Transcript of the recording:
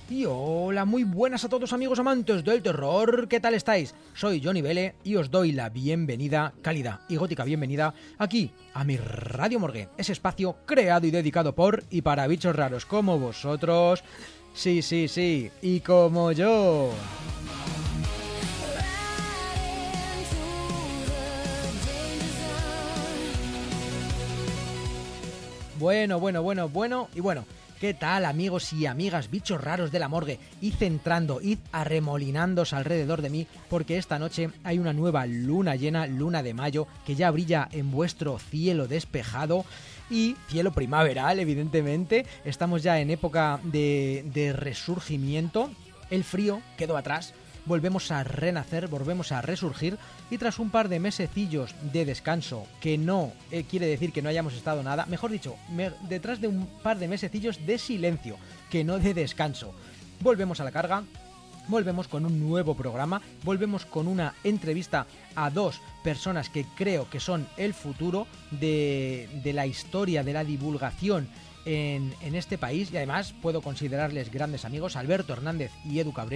Y hola, muy buenas a todos amigos amantes del terror, ¿qué tal estáis? Soy Johnny Vele y os doy la bienvenida, cálida y gótica bienvenida, aquí a mi Radio Morgue, ese espacio creado y dedicado por y para bichos raros como vosotros, sí, y como yo. Bueno. ¿Qué tal, amigos y amigas, bichos raros de la morgue? Id entrando, id arremolinándose alrededor de mí, porque esta noche hay una nueva luna llena, luna de mayo, que ya brilla en vuestro cielo despejado y cielo primaveral, evidentemente. Estamos ya en época de resurgimiento. El frío quedó atrás. Volvemos a renacer, volvemos a resurgir y tras un par de mesecillos de descanso, que no quiere decir que no hayamos estado nada, mejor dicho, detrás de un par de mesecillos de silencio, que no de descanso, volvemos a la carga. Volvemos con un nuevo programa, volvemos con una entrevista a dos personas que creo que son el futuro de la historia, de la divulgación en este país, y además puedo considerarles grandes amigos, Alberto Hernández y Edu Cabrera.